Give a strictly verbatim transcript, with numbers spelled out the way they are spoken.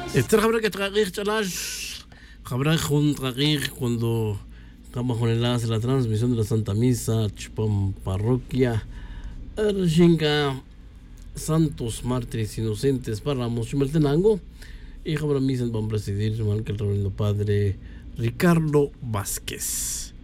Esta habrá que traer chalash. Habrá que traer cuando estamos con el enlace la transmisión de la Santa Misa, Chupam Parroquia, Arjinga, Santos Mártires Inocentes para Mochimaltenango. Y habrá misa van a presidir el reverendo padre Ricardo Vázquez.